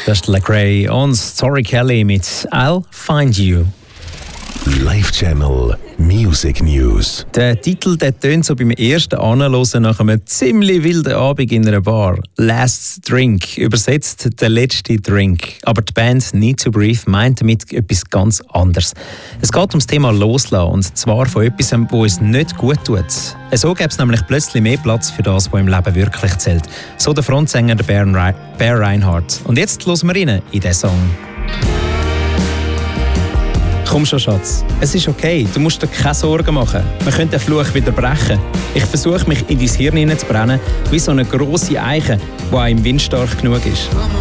Das ist Lecrae und Tori Kelly mit I'll Find You. Live Channel Music News. Der Titel tönt so beim ersten Anhören nach einem ziemlich wilden Abend in einer Bar. Last Drink, übersetzt der letzte Drink. Aber die Band Need to Breathe meint damit etwas ganz anderes. Es geht ums Thema Loslassen, und zwar von etwas, was uns nicht gut tut. So gäbe es nämlich plötzlich mehr Platz für das, was im Leben wirklich zählt. So der Frontsänger Bear Reinhardt. Und jetzt hören wir rein in diesen Song. Komm schon, Schatz. Es ist okay, du musst dir keine Sorgen machen. Wir können den Fluch wieder brechen. Ich versuche, mich in dein Hirn hineinzubrennen, wie so eine grosse Eiche, die auch im Wind stark genug ist.